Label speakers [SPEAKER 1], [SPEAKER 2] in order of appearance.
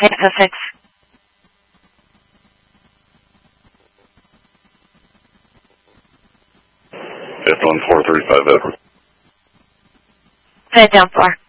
[SPEAKER 1] Pacific.
[SPEAKER 2] It's on 435 Edward.
[SPEAKER 1] Head down 4.